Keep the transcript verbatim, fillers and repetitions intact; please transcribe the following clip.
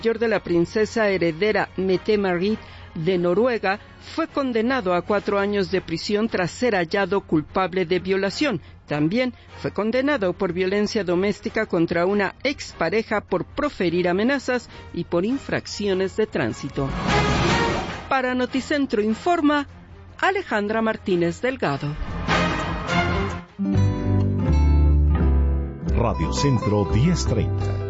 mayor de la princesa heredera Mette-Marit de Noruega fue condenado a cuatro años de prisión tras ser hallado culpable de violación. También fue condenado por violencia doméstica contra una expareja por proferir amenazas y por infracciones de tránsito. Para Noticentro Informa, Alejandra Martínez Delgado. Radio Centro diez treinta.